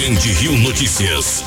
Grande Rio Notícias.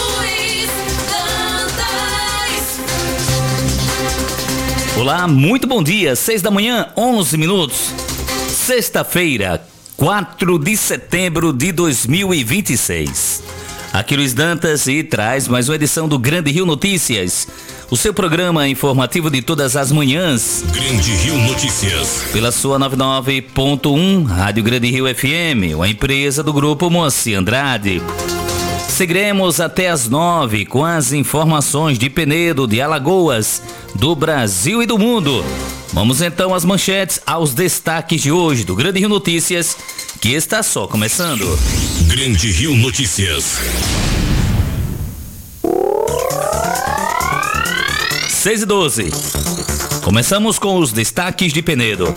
Olá, muito bom dia. 6 da manhã, 11 minutos. Sexta-feira, 4 de setembro de 2026. Aqui Luiz Dantas e traz mais uma edição do Grande Rio Notícias, o seu programa informativo de todas as manhãs. Grande Rio Notícias. Pela sua 99.1 Rádio Grande Rio FM, uma empresa do Grupo Moacir Andrade. Seguiremos até as 9 com as informações de Penedo, de Alagoas, do Brasil e do mundo. Vamos então às manchetes, aos destaques de hoje do Grande Rio Notícias, que está só começando. Grande Rio Notícias. 6:12. Começamos com os destaques de Penedo.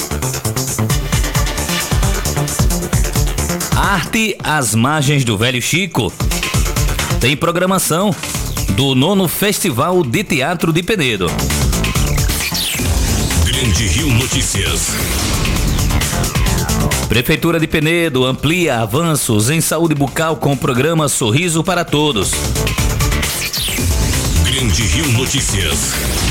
Arte às margens do Velho Chico. Tem programação do 9º Festival de Teatro de Penedo. Grande Rio Notícias. Prefeitura de Penedo amplia avanços em saúde bucal com o programa Sorriso para Todos. Grande Rio Notícias.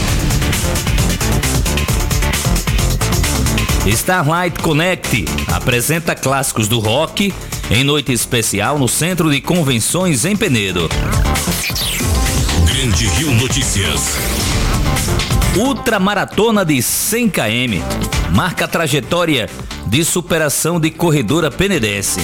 Starlight Connect apresenta clássicos do rock em noite especial no Centro de Convenções em Penedo. Grande Rio Notícias. Ultramaratona de 100 km marca a trajetória de superação de corredora penedense.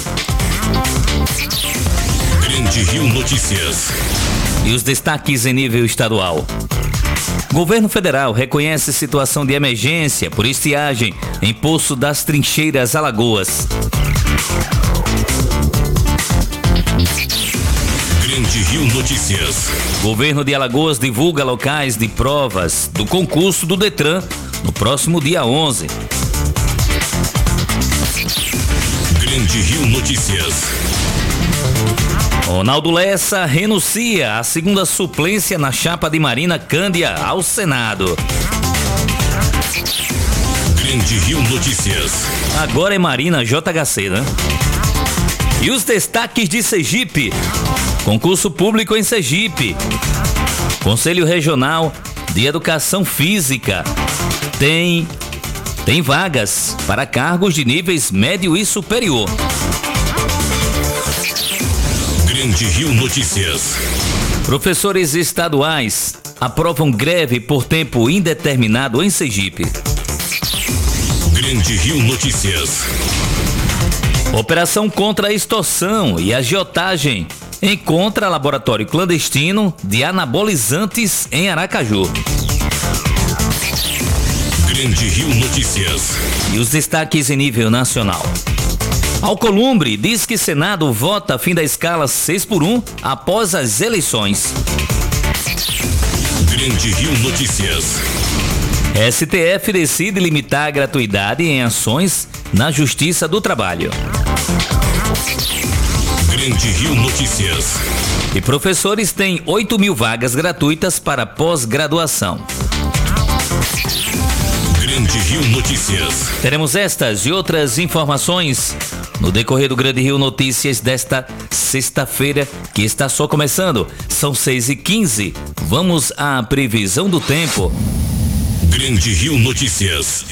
Grande Rio Notícias. E os destaques em nível estadual. Governo federal reconhece situação de emergência por estiagem em Poço das Trincheiras, Alagoas. Grande Rio Notícias. Governo de Alagoas divulga locais de provas do concurso do Detran no próximo dia 11. Grande Rio Notícias. Ronaldo Lessa renuncia à segunda suplência na chapa de Marina Cândia ao Senado. Grande Rio Notícias. Agora é Marina JHC, né? E os destaques de Sergipe. Concurso público em Sergipe. Conselho Regional de Educação Física. Tem vagas para cargos de níveis médio e superior. Grande Rio Notícias. Professores estaduais aprovam greve por tempo indeterminado em Sergipe. Grande Rio Notícias. Operação contra a extorsão e agiotagem encontra laboratório clandestino de anabolizantes em Aracaju. Grande Rio Notícias. E os destaques em nível nacional. Alcolumbre diz que Senado vota fim da escala 6x1 após as eleições. Grande Rio Notícias. STF decide limitar a gratuidade em ações na Justiça do Trabalho. Grande Rio Notícias. E professores têm 8.000 vagas gratuitas para pós-graduação. Grande Rio Notícias. Teremos estas e outras informações no decorrer do Grande Rio Notícias desta sexta-feira, que está só começando. São 6h15. Vamos à previsão do tempo. Grande Rio Notícias.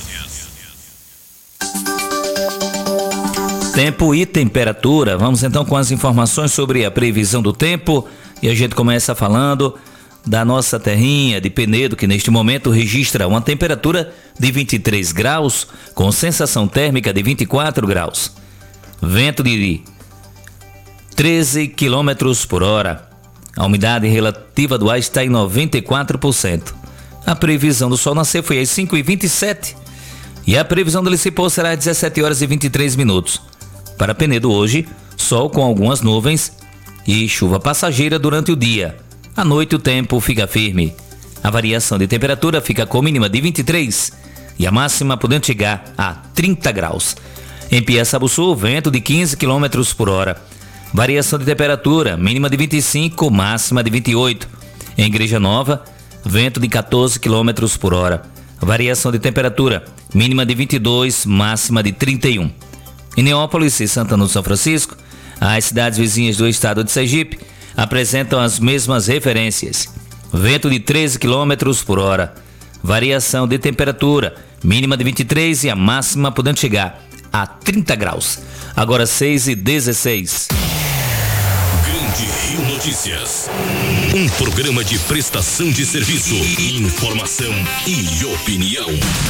Tempo e temperatura. Vamos então com as informações sobre a previsão do tempo. E a gente começa falando da nossa terrinha de Penedo, que neste momento registra uma temperatura de 23 graus, com sensação térmica de 24 graus. Vento de 13 quilômetros por hora. A umidade relativa do ar está em 94%. A previsão do sol nascer foi às 5h27 e a previsão dele se pôr será às 17h23. Para Penedo hoje, sol com algumas nuvens e chuva passageira durante o dia. À noite o tempo fica firme. A variação de temperatura fica com mínima de 23 e a máxima podendo chegar a 30 graus. Em Piaçabuçu, vento de 15 km por hora. Variação de temperatura, mínima de 25, máxima de 28. Em Igreja Nova, vento de 14 km por hora. Variação de temperatura, mínima de 22, máxima de 31. Em Neópolis e Santana do São Francisco, As cidades vizinhas do estado de Sergipe apresentam as mesmas referências. Vento de 13 km por hora. Variação de temperatura, mínima de 23 e a máxima podendo chegar a 30 graus. Agora 6h16. Grande Rio Notícias. Um programa de prestação de serviço, informação e opinião.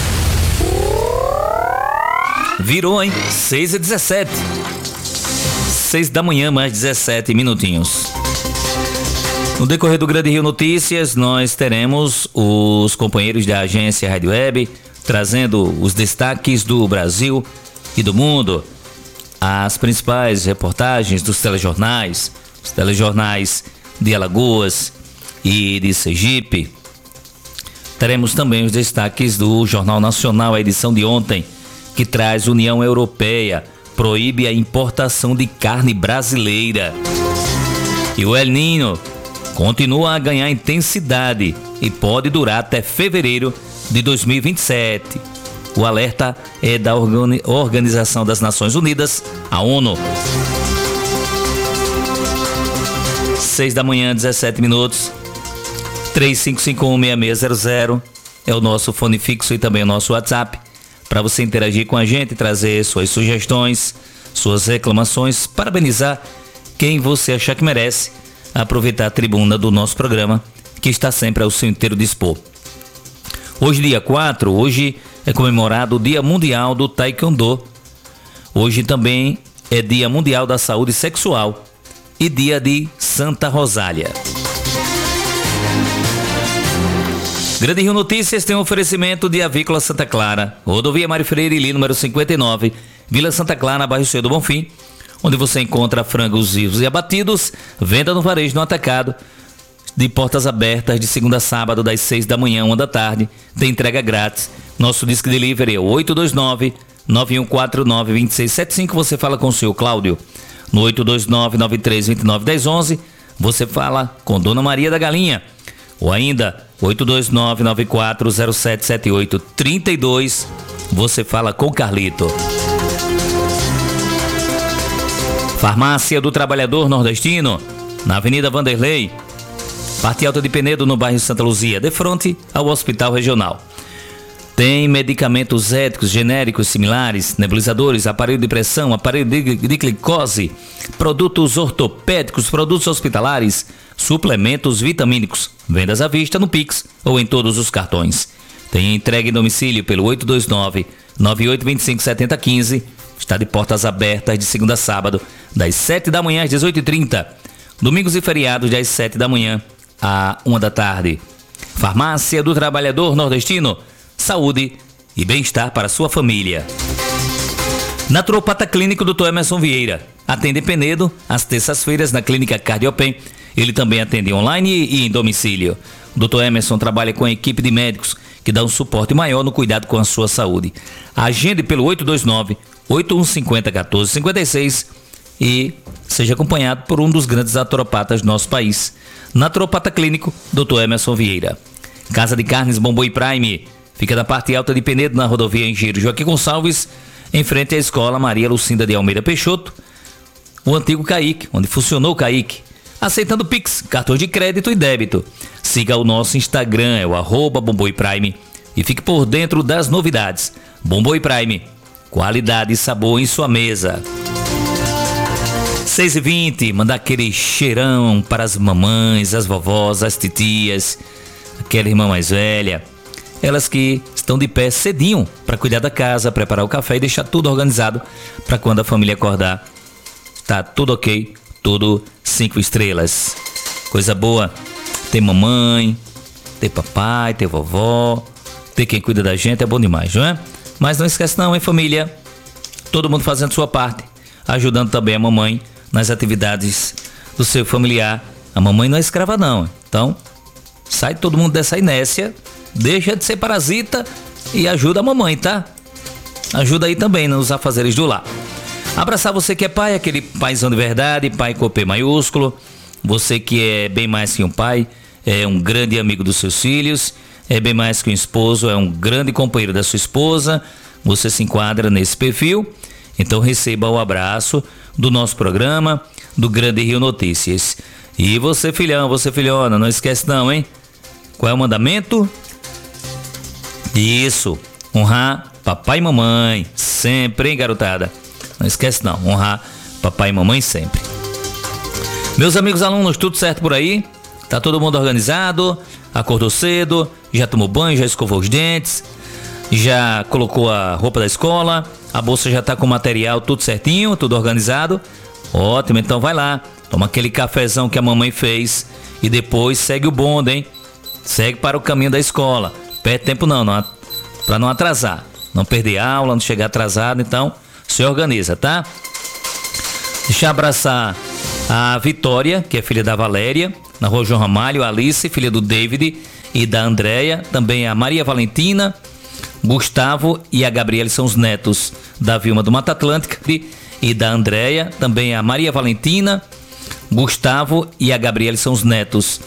Virou, hein? 6h17. 6 da manhã, mais 17 minutinhos. No decorrer do Grande Rio Notícias, nós teremos os companheiros da agência Rádio Web trazendo os destaques do Brasil e do mundo, as principais reportagens dos telejornais, os telejornais de Alagoas e de Sergipe. Teremos também os destaques do Jornal Nacional, a edição de ontem, que traz União Europeia, proíbe a importação de carne brasileira. E o El Niño continua a ganhar intensidade e pode durar até fevereiro de 2027. O alerta é da Organização das Nações Unidas, a ONU. 6 da manhã, 17 minutos. 35516600 é o nosso fone fixo e também o nosso WhatsApp para você interagir com a gente, trazer suas sugestões, suas reclamações, parabenizar quem você achar que merece, aproveitar a tribuna do nosso programa, que está sempre ao seu inteiro dispor. Hoje, dia 4, hoje é comemorado o Dia Mundial do Taekwondo. Hoje também é Dia Mundial da Saúde Sexual e Dia de Santa Rosália. Grande Rio Notícias tem um oferecimento de Avícola Santa Clara, Rodovia Mário Freire, Ili, número 59, Vila Santa Clara, bairro Cheio do Bonfim, onde você encontra frangos vivos e abatidos, venda no varejo no atacado, de portas abertas de segunda a sábado, das 6 da manhã, 1 da tarde, tem entrega grátis. Nosso disco delivery é 829-9149-2675, você fala com o senhor Cláudio. No 829-9329-1011, você fala com Dona Maria da Galinha. Ou ainda, 829-94077832, você fala com Carlito. Farmácia do Trabalhador Nordestino, na Avenida Vanderlei, parte alta de Penedo, no bairro Santa Luzia, de frente ao Hospital Regional. Tem medicamentos éticos, genéricos, similares, nebulizadores, aparelho de pressão, aparelho de glicose, produtos ortopédicos, produtos hospitalares, suplementos vitamínicos, vendas à vista no Pix ou em todos os cartões. Tem entrega em domicílio pelo 829-9825-7015, está de portas abertas de segunda a sábado, das 7 da manhã às 18h30, domingos e feriados das 7 da manhã à 1 da tarde. Farmácia do Trabalhador Nordestino, saúde e bem-estar para sua família. Naturopata Clínico Dr. Emerson Vieira, atende em Penedo, às terças-feiras na Clínica Cardiopen. Ele também atende online e em domicílio. O Dr. Emerson trabalha com a equipe de médicos que dá um suporte maior no cuidado com a sua saúde. Agende pelo 829-8150-1456 e seja acompanhado por um dos grandes naturopatas do nosso país. Naturopata Clínico Dr. Emerson Vieira. Casa de Carnes Bomboi Prime, fica na parte alta de Penedo, na rodovia Engenheiro Joaquim Gonçalves, em frente à Escola Maria Lucinda de Almeida Peixoto, o antigo CAIC, onde funcionou o CAIC, aceitando Pix, cartões de crédito e débito. Siga o nosso Instagram, é o @Bomboi Prime, e fique por dentro das novidades. Bomboi Prime, qualidade e sabor em sua mesa. 6h20, mandar aquele cheirão para as mamães, as vovós, as titias, aquela irmã mais velha, elas que estão de pé cedinho para cuidar da casa, preparar o café e deixar tudo organizado para quando a família acordar, tá tudo ok, tudo 5 estrelas. Coisa boa, ter mamãe, ter papai, ter vovó, ter quem cuida da gente é bom demais, não é? Mas não esquece não, hein, família? Todo mundo fazendo sua parte, ajudando também a mamãe nas atividades do seu familiar. A mamãe não é escrava não, então sai todo mundo dessa inércia, deixa de ser parasita e ajuda a mamãe, tá? Ajuda aí também nos afazeres do lar. Abraçar você que é pai, aquele paizão de verdade, pai com P maiúsculo. Você que é bem mais que um pai, é um grande amigo dos seus filhos, é bem mais que um esposo, é um grande companheiro da sua esposa. Você se enquadra nesse perfil, então receba o abraço, do nosso programa, do Grande Rio Notícias. E você, filhão, você, filhona, não esquece não, hein? Qual é o mandamento? Isso, honrar papai e mamãe, sempre, hein, garotada? Não esquece não, honrar papai e mamãe sempre. Meus amigos alunos, tudo certo por aí? Tá todo mundo organizado? Acordou cedo? Já tomou banho? Já escovou os dentes? Já colocou a roupa da escola? A bolsa já tá com o material tudo certinho? Tudo organizado? Ótimo, então vai lá. Toma aquele cafezão que a mamãe fez e depois segue o bonde, hein? Segue para o caminho da escola. Perde tempo não, para não atrasar. Não perder aula, não chegar atrasado, então se organiza, tá? Deixa eu abraçar a Vitória, que é filha da Valéria, na Rua João Ramalho, a Alice, filha do David e da Andréia, também a Maria Valentina, Gustavo e a Gabriele são os netos da Vilma do Mata Atlântica e da Andréia, também a Maria Valentina, Gustavo e a Gabriele são os netos